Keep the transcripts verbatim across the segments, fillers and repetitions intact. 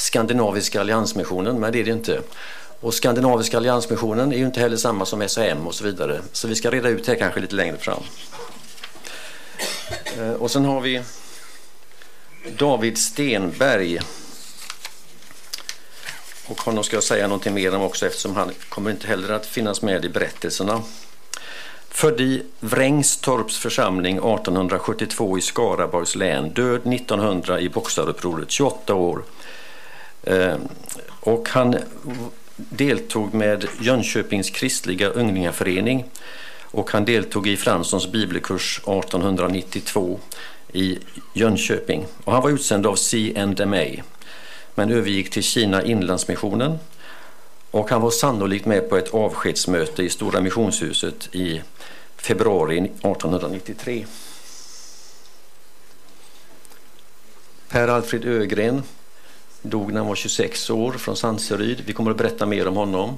Skandinaviska alliansmissionen, men det är det inte. Och Skandinaviska alliansmissionen är ju inte heller samma som S A M och så vidare. Så vi ska reda ut det här kanske lite längre fram. Och sen har vi David Stenberg. Och honom ska jag säga någonting mer om också, eftersom han kommer inte heller att finnas med i berättelserna. Född i Vrängstorps församling arton sjuttiotvå i Skaraborgs län. Död nittonhundra i Boxarupproret, tjugoåtta år. Eh, och han deltog med Jönköpings kristliga ungningaförening. Och han deltog i Franssons bibelkurs arton nittiotvå i Jönköping. Och han var utsänd av C and M A. Men övergick till Kina Inlandsmissionen. Och han var sannolikt med på ett avskedsmöte i Stora Missionshuset i februari arton nittiotre. Per Alfred Ögren dog när han var tjugosex år från Sanseryd. Vi kommer att berätta mer om honom.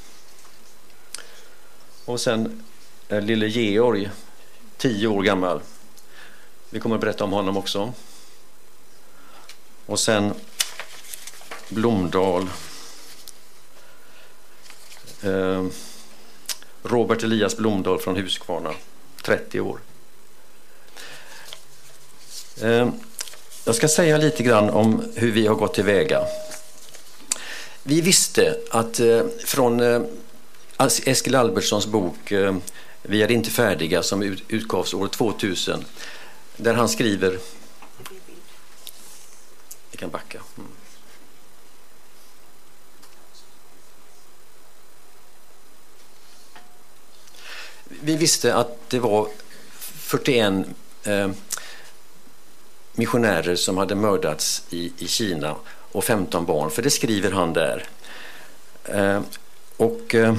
Och sen är lille Georg, tio år gammal. Vi kommer att berätta om honom också. Och sen Blomdahl. Eh, Robert Elias Blomdahl från Huskvarna, trettio år. Eh, jag ska säga lite grann om hur vi har gått tillväga. Vi visste att eh, från eh, Eskil Albertssons bok eh, Vi är inte färdiga, som ut, utgavs år tvåtusen, där han skriver, vi kan backa. Mm. Vi visste att det var fyrtioen eh, missionärer som hade mördats i, i Kina och femton barn, för det skriver han där. Eh, och, eh,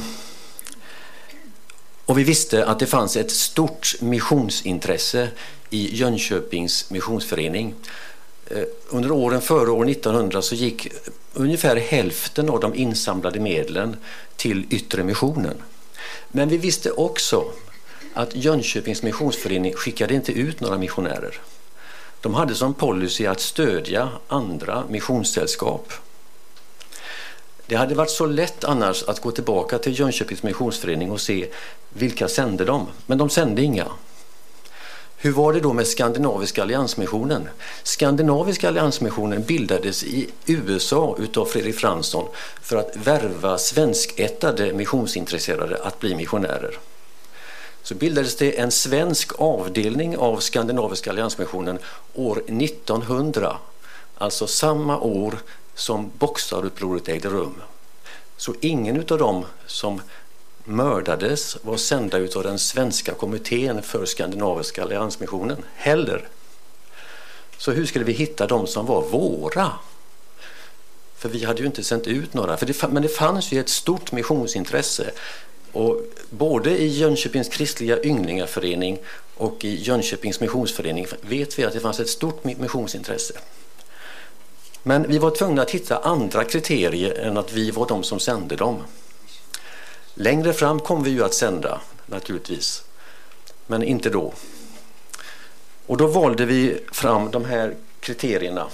och vi visste att det fanns ett stort missionsintresse i Jönköpings missionsförening. Eh, under åren före år nittonhundra så gick ungefär hälften av de insamlade medlen till yttre missionen. Men vi visste också att Jönköpings missionsförening skickade inte ut några missionärer. De hade som policy att stödja andra missionssällskap. Det hade varit så lätt annars att gå tillbaka till Jönköpings missionsförening och se vilka sände de. Men de sände inga. Hur var det då med Skandinaviska alliansmissionen? Skandinaviska alliansmissionen bildades i U S A utav Fredrik Fransson för att värva svenskättade missionsintresserade att bli missionärer. Så bildades det en svensk avdelning av Skandinaviska alliansmissionen år nittonhundra. Alltså samma år som Boxarupproret ägde rum. Så ingen utav dem som mördades var sända utav den svenska kommittén för Skandinaviska alliansmissionen heller. Så hur skulle vi hitta de som var våra? För vi hade ju inte sänt ut några. För det, men det fanns ju ett stort missionsintresse. Och både i Jönköpings kristliga ungningaförening och i Jönköpings missionsförening vet vi att det fanns ett stort missionsintresse. Men vi var tvungna att hitta andra kriterier än att vi var de som sände dem. Längre fram kom vi ju att sända, naturligtvis. Men inte då. Och då valde vi fram de här kriterierna.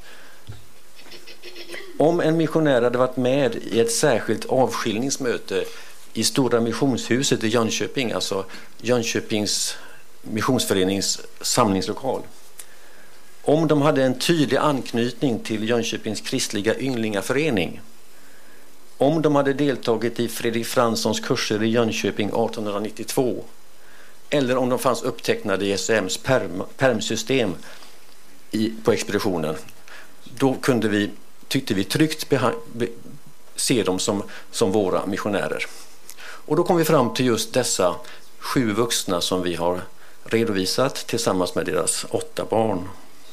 Om en missionär hade varit med i ett särskilt avskiljningsmöte i Stora Missionshuset i Jönköping, alltså Jönköpings missionsförenings samlingslokal. Om de hade en tydlig anknytning till Jönköpings kristliga ynglingaförening. Om de hade deltagit i Fredrik Franssons kurser i Jönköping arton nittiotvå. Eller om de fanns upptecknade i S A M:s perm, permsystem i, på expeditionen. Då kunde vi, tyckte vi tryggt beha, be, se dem som, som våra missionärer. Och då kom vi fram till just dessa sju vuxna som vi har redovisat tillsammans med deras åtta barn.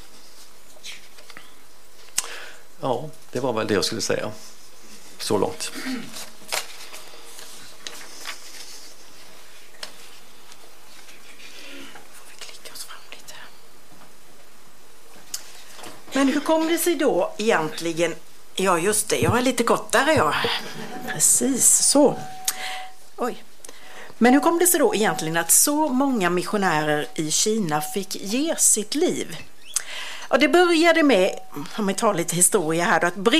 Ja, det var väl det jag skulle säga. Så långt. Men hur kom det sig då egentligen? Ja, just det. Jag är lite kortare, ja. Precis, så. Oj. Men hur kom det sig då egentligen att så många missionärer i Kina fick ge sitt liv? Och det började med, om vi tar lite historia här då, att